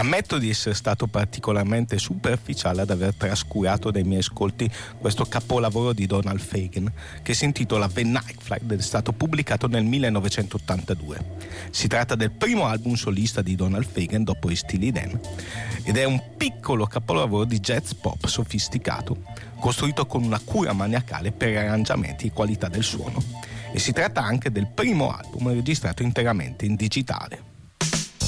Ammetto di essere stato particolarmente superficiale ad aver trascurato dai miei ascolti questo capolavoro di Donald Fagen, che si intitola The Night Flight ed è stato pubblicato nel 1982. Si tratta del primo album solista di Donald Fagen dopo i Steely Dan ed è un piccolo capolavoro di jazz pop sofisticato, costruito con una cura maniacale per arrangiamenti e qualità del suono. E si tratta anche del primo album registrato interamente in digitale.